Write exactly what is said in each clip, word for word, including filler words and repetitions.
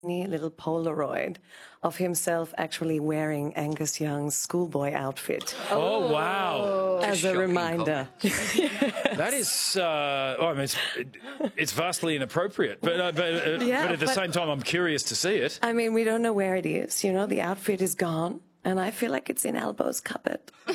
little Polaroid of himself actually wearing Angus Young's schoolboy outfit. Oh, wow. As a reminder. That is, uh, oh, I mean, it's, it's vastly inappropriate, but, uh, but, uh, Yeah, but at the but- same time, I'm curious to see it. I mean, we don't know where it is. You know, the outfit is gone, and I feel like it's in Albo's cupboard.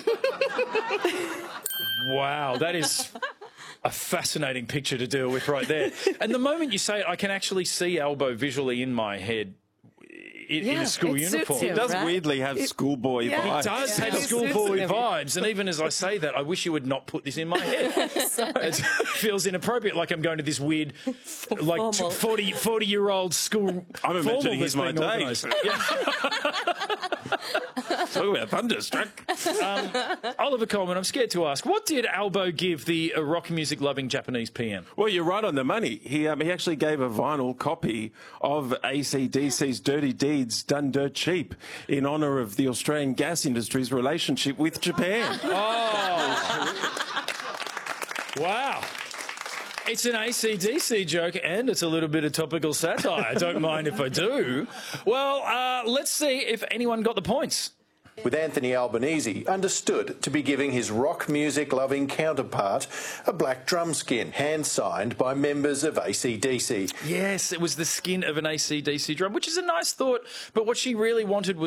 Wow, that is a fascinating picture to deal with right there. And the moment you say it, I can actually see Albo visually in my head in, Yeah, in a school it suits uniform. him, It does right? weirdly have It- schoolboy yeah. vibes. It does Yeah. have It schoolboy suits him. vibes, and even as I say that, I wish you would not put this in my head. It feels inappropriate, like I'm going to this weird, like Formal. forty, forty-year-old school. I'm formal imagining that's he's my being day. organised. Yeah. Talk about thunderstruck. Um, Oliver Coleman, I'm scared to ask, what did Albo give the uh, rock music loving Japanese P M? Well, you're right on the money. He um, he actually gave a vinyl copy of A C D C's Dirty Deeds Done Dirt Cheap in honour of the Australian gas industry's relationship with Japan. Oh, wow. It's an A C D C joke and it's a little bit of topical satire. Don't mind if I do. Well, uh, let's see if anyone got the points. With Anthony Albanese understood to be giving his rock music loving counterpart a black drum skin, hand signed by members of A C D C. Yes, it was the skin of an A C D C drum, which is a nice thought, but what she really wanted was